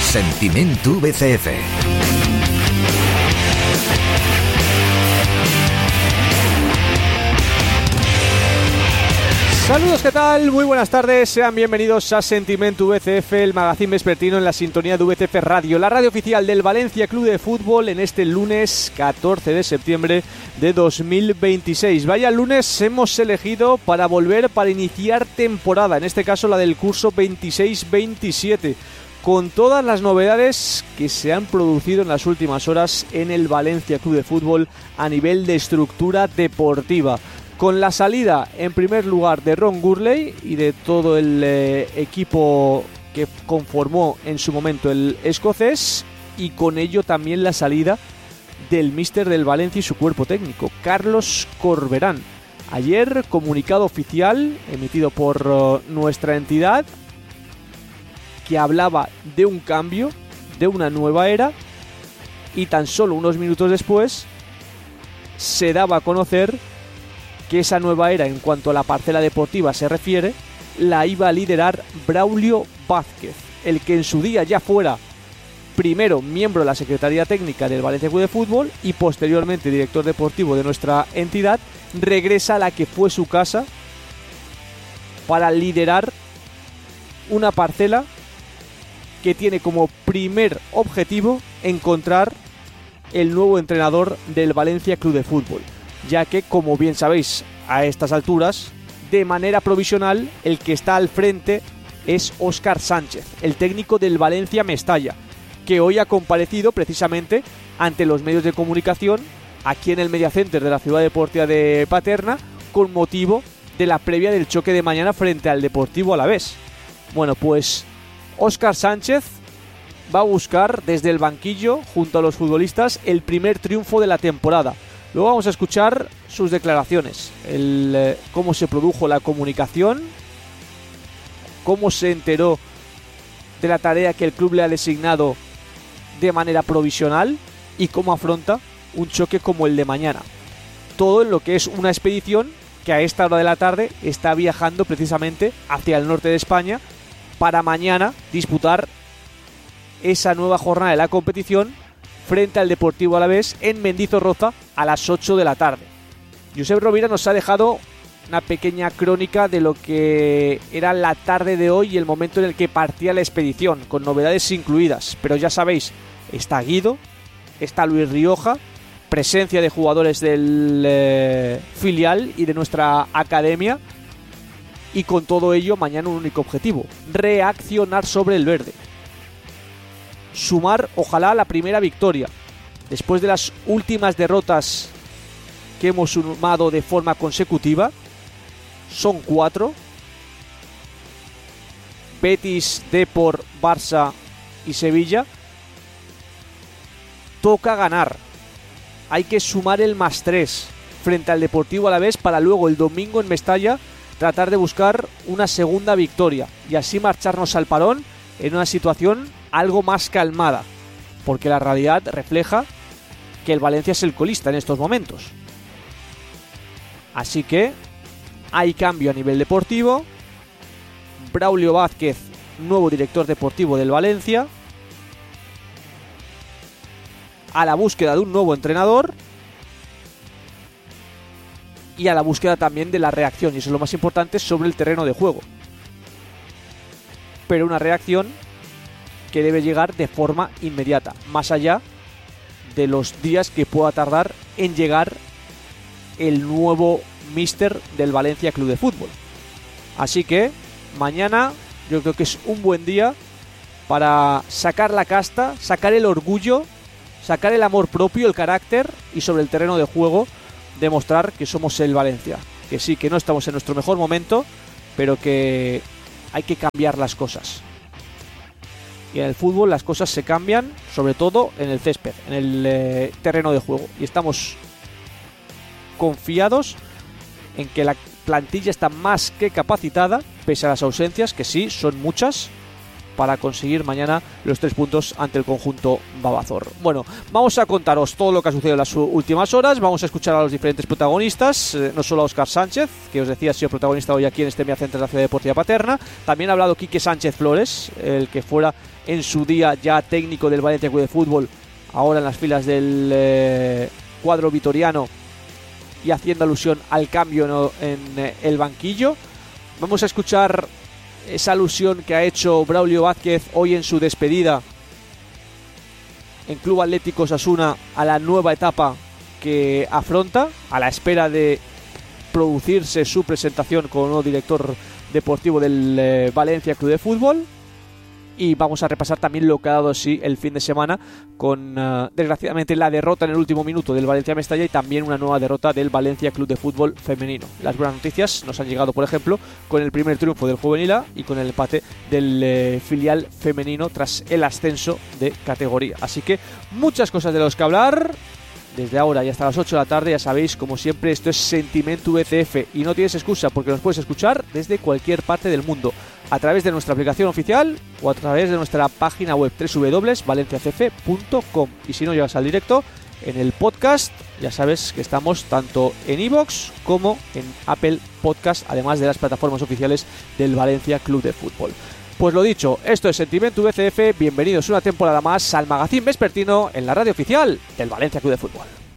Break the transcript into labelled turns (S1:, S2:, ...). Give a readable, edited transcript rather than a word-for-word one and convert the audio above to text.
S1: Sentiment VCF.
S2: Saludos, ¿qué tal? Muy buenas tardes, sean bienvenidos a Sentiment VCF, el magazín vespertino en la sintonía de VCF Radio, la radio oficial del Valencia Club de Fútbol en este lunes 14 de septiembre de 2026. Vaya lunes hemos elegido para iniciar temporada, en este caso la del curso 26-27, con todas las novedades que se han producido en las últimas horas en el Valencia Club de Fútbol a nivel de estructura deportiva. Con la salida, en primer lugar, de Ron Gurley y de todo el equipo que conformó en su momento el escocés, y con ello también la salida del míster del Valencia y su cuerpo técnico, Carlos Corberán. Ayer, comunicado oficial emitido por nuestra entidad, que hablaba de un cambio, de una nueva era, y tan solo unos minutos después se daba a conocer que esa nueva era, en cuanto a la parcela deportiva se refiere, la iba a liderar Braulio Vázquez, el que en su día ya fuera primero miembro de la Secretaría Técnica del Valencia Club de Fútbol y posteriormente director deportivo de nuestra entidad, regresa a la que fue su casa para liderar una parcela que tiene como primer objetivo encontrar el nuevo entrenador del Valencia Club de Fútbol, ya que, como bien sabéis a estas alturas, de manera provisional el que está al frente es Óscar Sánchez, el técnico del Valencia Mestalla, que hoy ha comparecido precisamente ante los medios de comunicación aquí en el Media Center de la Ciudad Deportiva de Paterna con motivo de la previa del choque de mañana frente al Deportivo Alavés. Bueno, pues Óscar Sánchez va a buscar desde el banquillo, junto a los futbolistas, el primer triunfo de la temporada. Luego vamos a escuchar sus declaraciones, cómo se produjo la comunicación, cómo se enteró de la tarea que el club le ha designado de manera provisional y cómo afronta un choque como el de mañana. Todo en lo que es una expedición que a esta hora de la tarde está viajando precisamente hacia el norte de España para mañana disputar esa nueva jornada de la competición frente al Deportivo Alavés en Mendizorroza a las 8 de la tarde. Josep Rovira nos ha dejado una pequeña crónica de lo que era la tarde de hoy y el momento en el que partía la expedición, con novedades incluidas. Pero ya sabéis, está Guido, está Luis Rioja, presencia de jugadores del filial y de nuestra academia, y con todo ello mañana un único objetivo: reaccionar sobre el verde. Sumar, ojalá, la primera victoria después de las últimas derrotas que hemos sumado de forma consecutiva. Son 4: Betis, Depor, Barça y Sevilla. Toca ganar, hay que sumar el +3 frente al Deportivo Alavés para luego el domingo en Mestalla tratar de buscar una segunda victoria y así marcharnos al parón en una situación algo más calmada, porque la realidad refleja que el Valencia es el colista en estos momentos. Así que hay cambio a nivel deportivo. Braulio Vázquez, nuevo director deportivo del Valencia, a la búsqueda de un nuevo entrenador y a la búsqueda también de la reacción, y eso es lo más importante, sobre el terreno de juego. Pero una reacción que debe llegar de forma inmediata, más allá de los días que pueda tardar en llegar el nuevo míster del Valencia Club de Fútbol. Así que mañana yo creo que es un buen día para sacar la casta, sacar el orgullo, sacar el amor propio, el carácter, y sobre el terreno de juego demostrar que somos el Valencia, que sí, que no estamos en nuestro mejor momento, pero que hay que cambiar las cosas. Y en el fútbol las cosas se cambian, sobre todo en el césped, en el terreno de juego. Y estamos confiados en que la plantilla está más que capacitada, pese a las ausencias, que sí, son muchas, para conseguir mañana los 3 puntos ante el conjunto Babazor. Bueno, vamos a contaros todo lo que ha sucedido en las últimas horas, vamos a escuchar a los diferentes protagonistas, no solo a Óscar Sánchez, que os decía ha sido protagonista hoy aquí en este Mediacentro de la Ciudad Deportiva Paterna, también ha hablado Quique Sánchez Flores, el que fuera en su día ya técnico del Valencia Club de Fútbol, ahora en las filas del cuadro vitoriano y haciendo alusión al cambio en el banquillo. Vamos a escuchar esa alusión que ha hecho Braulio Vázquez hoy en su despedida en Club Atlético Osasuna a la nueva etapa que afronta, a la espera de producirse su presentación como nuevo director deportivo del Valencia Club de Fútbol. Y vamos a repasar también lo que ha dado sí el fin de semana con, desgraciadamente, la derrota en el último minuto del Valencia Mestalla y también una nueva derrota del Valencia Club de Fútbol femenino. Las buenas noticias nos han llegado, por ejemplo, con el primer triunfo del Juvenil A y con el empate del filial femenino tras el ascenso de categoría. Así que muchas cosas de los que hablar. Desde ahora y hasta las 8 de la tarde, ya sabéis, como siempre, esto es Sentimiento VCF y no tienes excusa porque nos puedes escuchar desde cualquier parte del mundo a través de nuestra aplicación oficial o a través de nuestra página web www.valenciacf.com. Y si no llegas al directo, en el podcast, ya sabes que estamos tanto en iVoox como en Apple Podcast, además de las plataformas oficiales del Valencia Club de Fútbol. Pues lo dicho, esto es Sentimiento VCF, bienvenidos una temporada más al Magazín Vespertino en la radio oficial del Valencia Club de Fútbol.